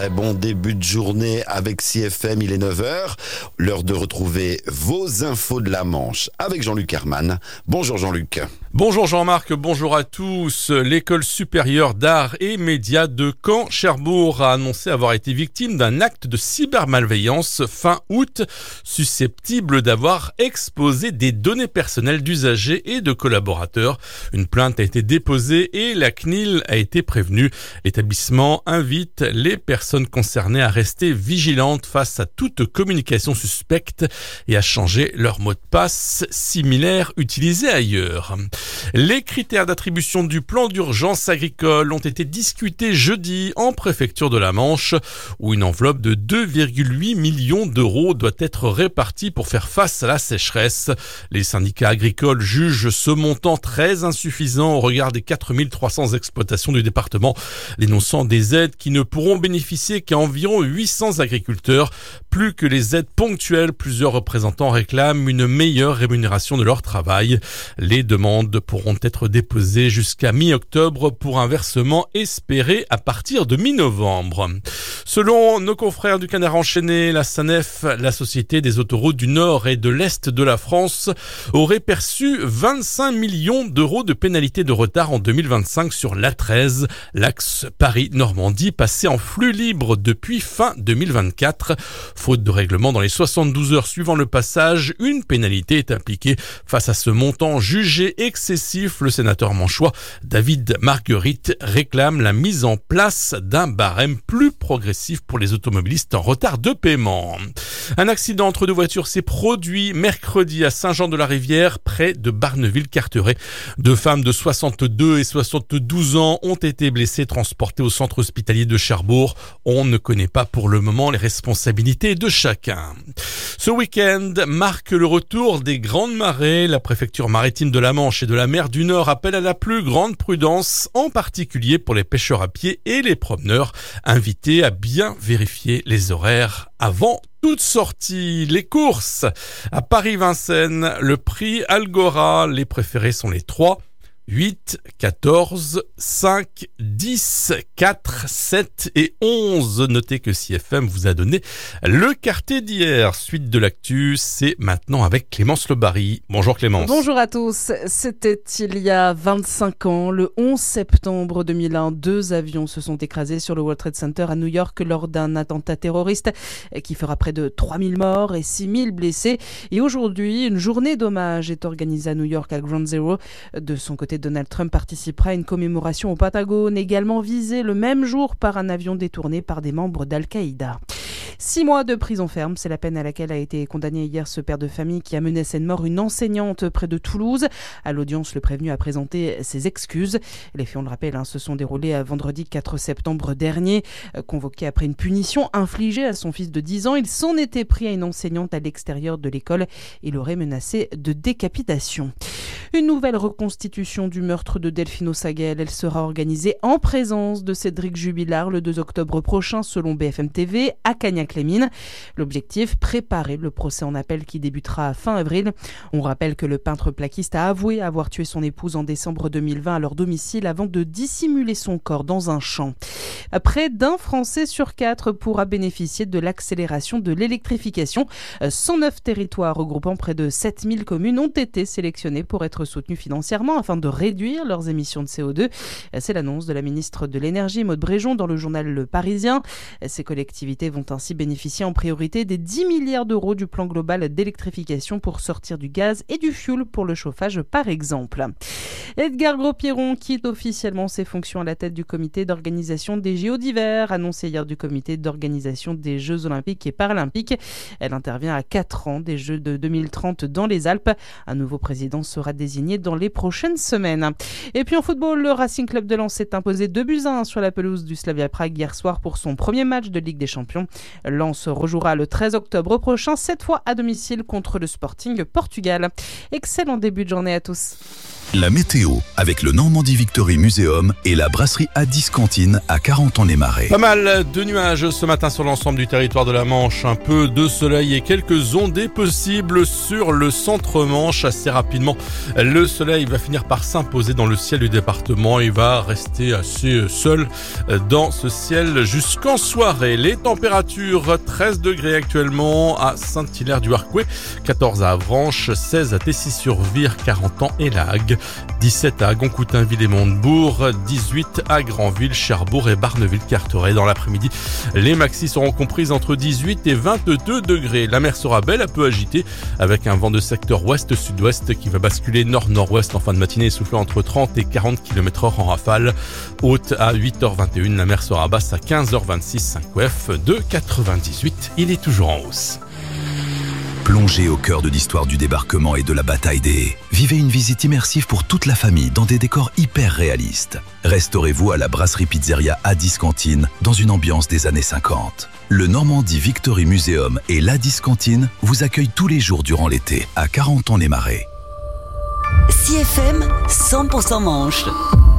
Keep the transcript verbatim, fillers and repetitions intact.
très bon début de journée avec C F M, il est neuf heures. L'heure de retrouver vos infos de la Manche avec Jean-Luc Herman. Bonjour Jean-Luc. Bonjour Jean-Marc, bonjour à tous. L'école supérieure d'art et médias de Caen-Cherbourg a annoncé avoir été victime d'un acte de cybermalveillance fin août, susceptible d'avoir exposé des données personnelles d'usagers et de collaborateurs. Une plainte a été déposée et la C N I L a été prévenue. L'établissement invite les personnes concernées à rester vigilantes face à toute communication suspecte et à changer leur mot de passe similaire utilisé ailleurs. Les critères d'attribution du plan d'urgence agricole ont été discutés jeudi en préfecture de la Manche, où une enveloppe de deux virgule huit millions d'euros doit être répartie pour faire face à la sécheresse. Les syndicats agricoles jugent ce montant très insuffisant au regard des quatre mille trois cents exploitations du département, dénonçant des aides qui ne pourront bénéficier qu'à environ huit cents agriculteurs. Plus que les aides ponctuelles, plusieurs représentants réclament une meilleure rémunération de leur travail. Les demandes pourront être déposées jusqu'à mi-octobre pour un versement espéré à partir de mi-novembre. Selon nos confrères du Canard enchaîné, la SANEF, la Société des autoroutes du Nord et de l'Est de la France, aurait perçu vingt-cinq millions d'euros de pénalités de retard en deux mille vingt-cinq sur l'A treize, l'axe Paris-Normandie, passé en flux libre depuis fin deux mille vingt-quatre. Faute de règlement dans les soixante-douze heures suivant le passage, une pénalité est appliquée. Face à ce montant jugé excessif, le sénateur manchois David Marguerite réclame la mise en place d'un barème plus progressif pour les automobilistes en retard de paiement. Un accident entre deux voitures s'est produit mercredi à Saint-Jean-de-la-Rivière, près de Barneville-Carteret. Deux femmes de soixante-deux et soixante-douze ans ont été blessées, transportées au centre hospitalier de Cherbourg. On ne connaît pas pour le moment les responsabilités de chacun. Ce week-end marque le retour des grandes marées. La préfecture maritime de la Manche et de la mer du Nord appelle à la plus grande prudence, en particulier pour les pêcheurs à pied et les promeneurs, invités à bien vérifier les horaires avant toute sortie. Les courses à Paris-Vincennes, le prix Algora, les préférés sont les trois. huit, quatorze, cinq, dix, quatre, sept et onze. Notez que C F M vous a donné le quartier d'hier. Suite de l'actu, c'est maintenant avec Clémence Lebary. Bonjour Clémence. Bonjour à tous. C'était il y a vingt-cinq ans, le onze septembre deux mille un. Deux avions se sont écrasés sur le World Trade Center à New York lors d'un attentat terroriste qui fera près de trois mille morts et six mille blessés. Et aujourd'hui, une journée d'hommage est organisée à New York à Ground Zero. De son côté, Donald Trump participera à une commémoration au Pentagone, également visée le même jour par un avion détourné par des membres d'Al-Qaïda. Six mois de prison ferme, c'est la peine à laquelle a été condamné hier ce père de famille qui a menacé de mort une enseignante près de Toulouse. À l'audience, le prévenu a présenté ses excuses. Les faits, on le rappelle, hein, se sont déroulés à vendredi quatre septembre dernier. Convoqué après une punition infligée à son fils de dix ans, il s'en était pris à une enseignante à l'extérieur de l'école. Il aurait menacé de décapitation. Une nouvelle reconstitution du meurtre de Delphine Osaguel. Elle sera organisée en présence de Cédric Jubilard le deux octobre prochain, selon B F M T V, à Cagnac-les-Mines. L'objectif, préparer le procès en appel qui débutera fin avril. On rappelle que le peintre plaquiste a avoué avoir tué son épouse en décembre deux mille vingt à leur domicile avant de dissimuler son corps dans un champ. Près d'un Français sur quatre pourra bénéficier de l'accélération de l'électrification. cent neuf territoires regroupant près de sept mille communes ont été sélectionnés pour être soutenus financièrement afin de réduire leurs émissions de C O deux. C'est l'annonce de la ministre de l'Énergie, Maud Bréjon, dans le journal Le Parisien. Ces collectivités vont ainsi bénéficier en priorité des dix milliards d'euros du plan global d'électrification pour sortir du gaz et du fioul pour le chauffage, par exemple. Edgar Gros-Pierron quitte officiellement ses fonctions à la tête du comité d'organisation des J O d'hiver, annoncé hier du comité d'organisation des Jeux Olympiques et Paralympiques. Elle intervient à quatre ans des Jeux de deux mille trente dans les Alpes. Un nouveau président sera désigné dans les prochaines semaines. Et puis en football, le Racing Club de Lens s'est imposé deux buts à un sur la pelouse du Slavia Prague hier soir pour son premier match de Ligue des Champions. Lens rejouera le treize octobre prochain, cette fois à domicile contre le Sporting Portugal. Excellent début de journée à tous. La météo, avec le Normandie Victory Museum et la brasserie Addis Cantine à Carentan-les-Marais. Pas mal de nuages ce matin sur l'ensemble du territoire de la Manche. Un peu de soleil et quelques ondées possibles sur le centre-Manche. Assez rapidement, le soleil va finir par s'imposer dans le ciel du département. Il va rester assez seul dans ce ciel jusqu'en soirée. Les températures, treize degrés actuellement à Saint-Hilaire-du-Harcouët, quatorze à Avranches, seize à Tessy-sur-Vire, Carentan et La Hague, dix-sept à Goncoutainville et Montebourg, dix-huit à Granville, Cherbourg et Barneville-Carteret. Dans l'après-midi, les maxis seront comprises entre dix-huit et vingt-deux degrés. La mer sera belle, un peu agitée, avec un vent de secteur ouest-sud-ouest qui va basculer nord-nord-ouest en fin de matinée, soufflant entre trente et quarante kilomètres heure en rafale. Haute à huit heures vingt et une, la mer sera basse à quinze heures vingt-six, cinq F de quatre-vingt-dix-huit. Il est toujours en hausse. Plongez au cœur de l'histoire du débarquement et de la bataille des Haies. Vivez une visite immersive pour toute la famille dans des décors hyper réalistes. Restaurez-vous à la brasserie pizzeria Addis Cantine dans une ambiance des années cinquante. Le Normandie Victory Museum et l'Addis Cantine vous accueillent tous les jours durant l'été à Carentan-les-Marais. C F M cent pour cent Manche.